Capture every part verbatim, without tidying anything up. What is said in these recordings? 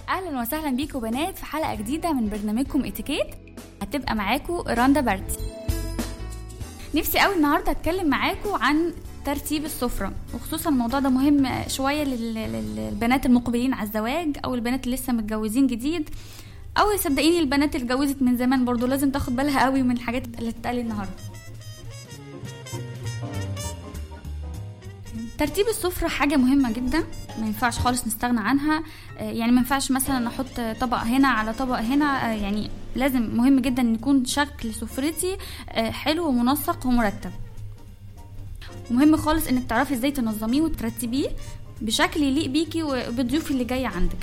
اهلا وسهلا بيكم بنات في حلقه جديده من برنامجكم اتيكيت. هتبقى معاكم رندا بارتي. نفسي قوي النهارده اتكلم معاكم عن ترتيب السفره، وخصوصا الموضوع ده مهم شويه للبنات المقبلين على الزواج او البنات اللي لسه متجوزين جديد، او صدقيني البنات اللي اتجوزت من زمان برضو لازم تاخد بالها قوي من الحاجات اللي هتتقال النهارده. ترتيب السفرة حاجة مهمة جدا، ما ينفعش خالص نستغنى عنها. يعني ما ينفعش مثلا نحط طبق هنا على طبق هنا، يعني لازم مهم جدا ان يكون شكل سفرتي حلو ومنسق ومرتب. ومهم خالص انك تعرفي ازاي تنظميه وترتبيه بشكل يليق بيكي وبالضيوف اللي جاية عندك.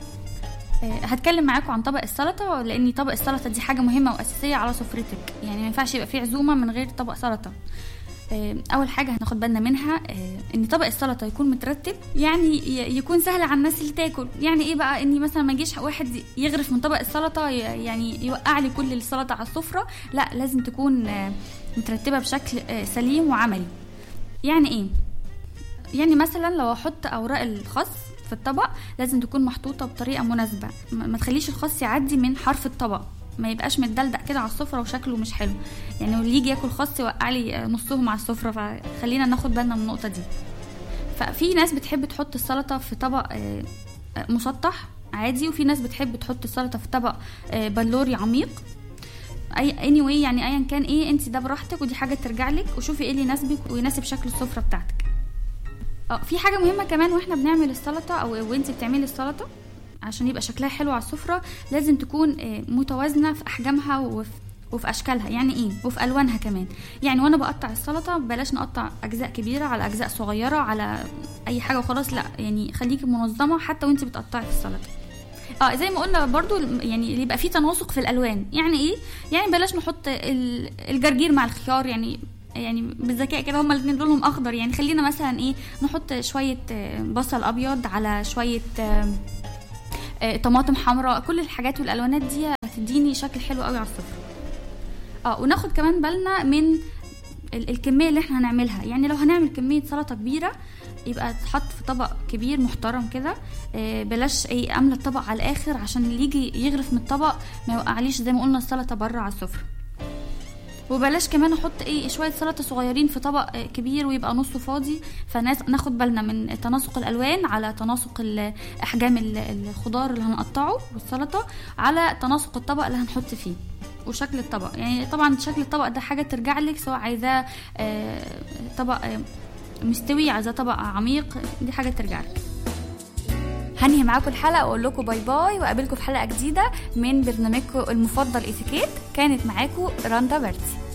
هتكلم معاكم عن طبق السلطة، لان طبق السلطة دي حاجة مهمة واساسية على سفرتك. يعني ما ينفعش يبقى فيه عزومة من غير طبق سلطة. اول حاجه هناخد بالنا منها ان طبق السلطه يكون مترتب، يعني يكون سهل على الناس اللي تاكل. يعني ايه بقى؟ اني مثلا ما يجيش واحد يغرف من طبق السلطه يعني يوقع لي كل السلطه على السفره، لا، لازم تكون مترتبه بشكل سليم وعملي. يعني ايه؟ يعني مثلا لو احط اوراق الخس في الطبق لازم تكون محطوطه بطريقه مناسبه، ما تخليش الخس يعدي من حرف الطبق، ما يبقاش متدلدق كده على السفره وشكله مش حلو. يعني اللي يجي ياكل خس يوقع لي نصهم على السفره، فخلينا ناخد بالنا من النقطه دي. ففي ناس بتحب تحط السلطه في طبق مسطح عادي، وفي ناس بتحب تحط السلطه في طبق بلوري عميق. اي anyway يعني ايا كان ايه، انت ده براحتك، ودي حاجه ترجع لك، وشوفي ايه اللي يناسبك ويناسب شكل السفره بتاعتك. اه في حاجه مهمه كمان واحنا بنعمل السلطه او وانت بتعملي السلطه، عشان يبقى شكلها حلو على السفرة لازم تكون متوازنة في أحجامها وفي, وفي أشكالها. يعني إيه؟ وفي ألوانها كمان. يعني وأنا بقطع السلطة بلاش نقطع أجزاء كبيرة على أجزاء صغيرة على أي حاجة وخلاص، لا، يعني خليكي منظمة حتى وانت بتقطعي في السلطة. اه زي ما قلنا برضو، يعني يبقى فيه تناسق في الألوان. يعني إيه؟ يعني بلاش نحط الجرجير مع الخيار، يعني يعني بالذكاء كده هما الاثنين دولهم أخضر. يعني خلينا مثلا إيه، نحط شوية بصل أبيض على شوية طماطم حمراء. كل الحاجات والالوانات دي هتديني شكل حلو قوي على السفره. اه وناخد كمان بالنا من الكميه اللي احنا هنعملها. يعني لو هنعمل كميه سلطه كبيره يبقى تحط في طبق كبير محترم كده، بلاش ايه املى الطبق على الاخر عشان اللي يجي يغرف من الطبق ما يوقعليش زي ما قلنا السلطه بره على السفره. وبلاش كمان احط ايه شويه سلطه صغيرين في طبق كبير ويبقى نصه فاضي. فناخد بالنا من تناسق الالوان على تناسق احجام الخضار اللي هنقطعه والسلطه على تناسق الطبق اللي هنحط فيه وشكل الطبق. يعني طبعا شكل الطبق ده حاجه ترجع لك، سواء عايزاه طبق مستوي عايزاه طبق عميق، دي حاجه ترجع لك. هنهي معاكم الحلقه واقول لكم باي باي، واقابلكم في حلقه جديده من برنامجكم المفضل اتيكيت. كانت معاكم رندا بارتي.